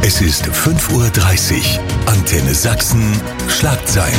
Es ist 5:30 Uhr. Antenne Sachsen, Schlagzeilen.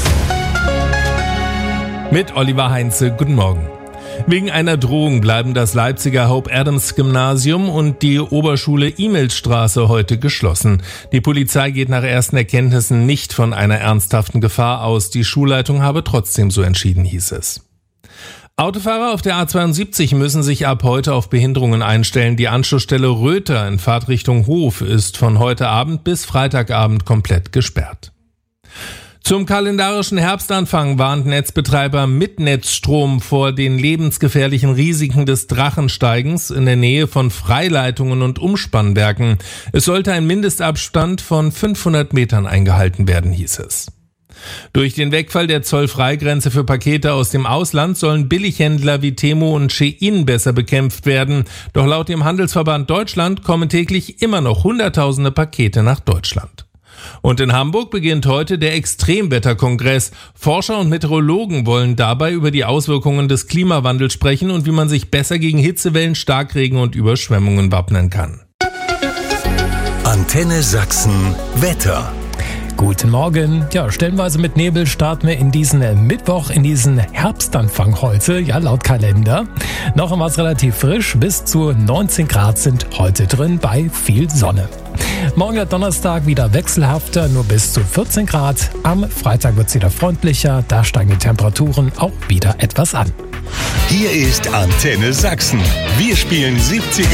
Mit Oliver Heinze, guten Morgen. Wegen einer Drohung bleiben das Leipziger Hope-Adams-Gymnasium und die Oberschule Imelsstraße heute geschlossen. Die Polizei geht nach ersten Erkenntnissen nicht von einer ernsthaften Gefahr aus. Die Schulleitung habe trotzdem so entschieden, hieß es. Autofahrer auf der A72 müssen sich ab heute auf Behinderungen einstellen. Die Anschlussstelle Röther in Fahrtrichtung Hof ist von heute Abend bis Freitagabend komplett gesperrt. Zum kalendarischen Herbstanfang warnt Netzbetreiber Mitnetzstrom vor den lebensgefährlichen Risiken des Drachensteigens in der Nähe von Freileitungen und Umspannwerken. Es sollte ein Mindestabstand von 500 Metern eingehalten werden, hieß es. Durch den Wegfall der Zollfreigrenze für Pakete aus dem Ausland sollen Billighändler wie Temu und Shein besser bekämpft werden. Doch laut dem Handelsverband Deutschland kommen täglich immer noch Hunderttausende Pakete nach Deutschland. Und in Hamburg beginnt heute der Extremwetterkongress. Forscher und Meteorologen wollen dabei über die Auswirkungen des Klimawandels sprechen und wie man sich besser gegen Hitzewellen, Starkregen und Überschwemmungen wappnen kann. Antenne Sachsen Wetter. Guten Morgen. Ja, stellenweise mit Nebel starten wir in diesen Mittwoch, in diesen Herbstanfang heute, ja, laut Kalender. Noch einmal relativ frisch, bis zu 19 Grad sind heute drin bei viel Sonne. Morgen der Donnerstag wieder wechselhafter, nur bis zu 14 Grad. Am Freitag wird es wieder freundlicher, da steigen die Temperaturen auch wieder etwas an. Hier ist Antenne Sachsen. Wir spielen 70er